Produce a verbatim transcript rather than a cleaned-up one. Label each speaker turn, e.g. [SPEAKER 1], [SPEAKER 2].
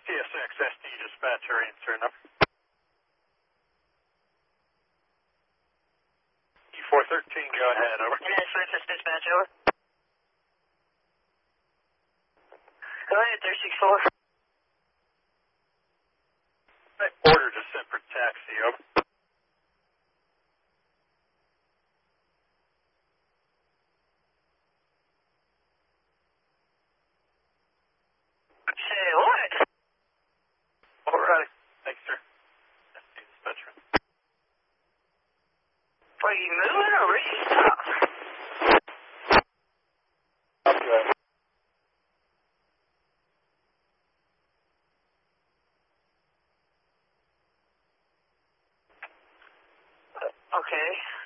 [SPEAKER 1] T S X S D dispatcher answer number. E four thirteen, go ahead, over.
[SPEAKER 2] Yes, Francis dispatch, over. Go ahead, three six four.
[SPEAKER 1] Order descent for taxi, over.
[SPEAKER 2] Say what?
[SPEAKER 1] Alrighty, thanks, sir. S D dispatcher.
[SPEAKER 2] Are you moving or ready to stop?
[SPEAKER 1] Okay.
[SPEAKER 2] Okay.